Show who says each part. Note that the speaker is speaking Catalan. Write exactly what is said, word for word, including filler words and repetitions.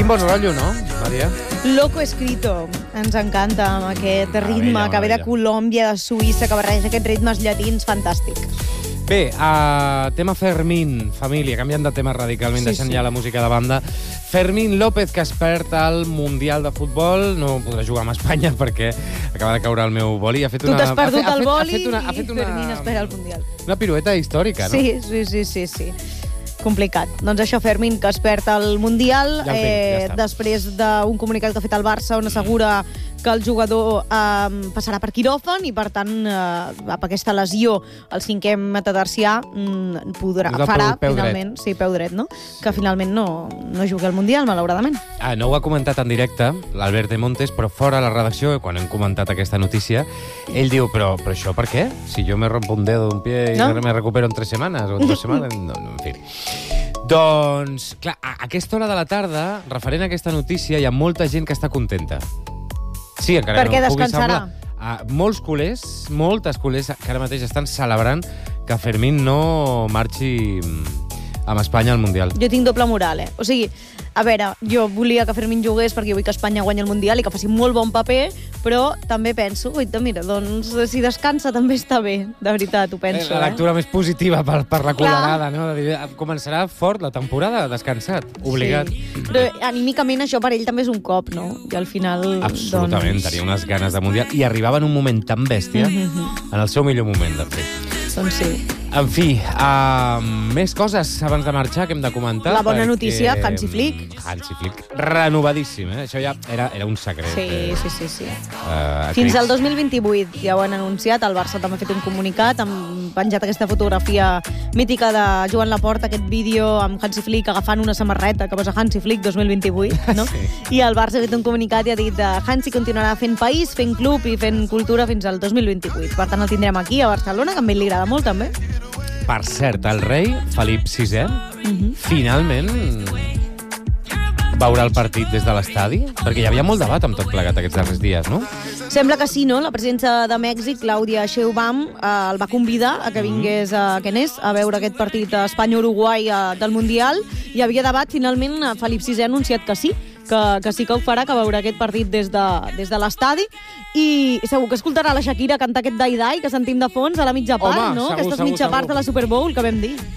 Speaker 1: bon rotllo, no, Maria?
Speaker 2: Loco Escrito. Ens encanta, amb aquest ritme
Speaker 1: Meravella,
Speaker 2: que ve de
Speaker 1: meravella.
Speaker 2: Colòmbia, de Suïssa, que barreja aquests ritmes llatins, fantàstic.
Speaker 1: Bé, uh, tema Fermín, família, canviant de tema radicalment,
Speaker 2: Sí,
Speaker 1: deixant
Speaker 2: sí.
Speaker 1: ja la música de banda. Fermín López, que es perd al Mundial de Futbol, no podrà jugar amb Espanya perquè acaba de caure el meu boli. Ha fet
Speaker 2: Tu
Speaker 1: una,
Speaker 2: t'has perdut
Speaker 1: ha fet,
Speaker 2: el boli
Speaker 1: ha fet una, ha
Speaker 2: i
Speaker 1: fet una,
Speaker 2: Fermín espera el Mundial.
Speaker 1: Una pirueta històrica, no?
Speaker 2: Sí, sí, sí, sí, sí. Complicat. Doncs això, Fermín, que es perd el Mundial,
Speaker 1: Ja el tinc, ja
Speaker 2: eh,
Speaker 1: està.
Speaker 2: després d'un comunicat que ha fet el Barça on assegura que el jugador eh, passarà per quiròfan i, per tant, eh, amb aquesta lesió, el cinquè metatarsià mm, podrà,
Speaker 1: És del
Speaker 2: farà,
Speaker 1: peu dret.
Speaker 2: finalment, sí, peu dret, no? Que finalment no, no jugui al Mundial, malauradament.
Speaker 1: Ah, no ho ha comentat en directe l'Albert de Montes, però fora a la redacció, quan hem comentat aquesta notícia, ell diu, però, però això per què? Si jo me rompo un dedo d'un pie i
Speaker 2: No?
Speaker 1: me recupero en tres setmanes o en dues setmanes... No, no, en fi. Doncs, clar, a aquesta hora de la tarda, referent a aquesta notícia, hi ha molta gent que està contenta. Sí, encara
Speaker 2: Perquè
Speaker 1: que no pugui
Speaker 2: descansarà.
Speaker 1: semblar. Uh, molts culers, moltes culers que ara mateix estan celebrant que Fermín no marxi mm, amb Espanya al Mundial.
Speaker 2: Jo tinc doble moral, eh? O sigui, a veure, jo volia que Fermín jugués perquè vull que Espanya guanyi el Mundial i que faci molt bon paper, però també penso, oita, mira, doncs si descansa també està bé, de veritat, ho penso.
Speaker 1: La lectura més positiva per, per la
Speaker 2: Clar.
Speaker 1: colorada, no? De dir, començarà fort la temporada, descansat, obligat.
Speaker 2: Sí. Però anímicament això per ell també és un cop, no? I al final,
Speaker 1: Absolutament,
Speaker 2: doncs...
Speaker 1: tenia unes ganes de Mundial i arribava en un moment tan bèstia,
Speaker 2: Mhm.
Speaker 1: en el seu millor moment, de fet.
Speaker 2: Doncs sí.
Speaker 1: En fi, uh, més coses abans de marxar que hem de comentar.
Speaker 2: La bona
Speaker 1: perquè,
Speaker 2: notícia, Hansi Flick.
Speaker 1: Hansi Flick, renovadíssim, eh? Això ja era, era un secret.
Speaker 2: Sí,
Speaker 1: eh?
Speaker 2: sí, sí, sí.
Speaker 1: Uh,
Speaker 2: Fins al dos mil vint-i-vuit ja ho han anunciat, el Barça també ha fet un comunicat, han penjat aquesta fotografia mítica de Joan Laporta, aquest vídeo amb Hansi Flick agafant una samarreta que posa Hansi Flick dos mil vint-i-vuit, no?
Speaker 1: Sí.
Speaker 2: I el Barça ha fet un comunicat i ha dit uh, Hansi continuarà fent país, fent club i fent cultura fins al dos mil vint-i-vuit. Per tant, el tindrem aquí, a Barcelona, que a ell li agrada molt, també.
Speaker 1: Per cert, el rei, Felip sisè,
Speaker 2: Mhm.
Speaker 1: finalment veurà el partit des de l'estadi? Perquè hi havia molt debat amb tot plegat aquests darrers dies, no?
Speaker 2: Sembla que sí, no? La presidenta de Mèxic, Clàudia Sheinbaum, eh, el va convidar a que vingués a Kenés a veure aquest partit Espanya-Uruguai eh, del Mundial. Hi havia debat, finalment eh, Felip sisè ha anunciat que sí, que, que sí que ho farà, que veurà aquest partit des de, des de l'estadi, i segur que escoltarà la Shakira cantar aquest Dai Dai que sentim de fons a la mitja part,
Speaker 1: Home,
Speaker 2: no?
Speaker 1: segur,
Speaker 2: Aquesta
Speaker 1: segur,
Speaker 2: mitja
Speaker 1: segur.
Speaker 2: part de la Super Bowl que vam dir.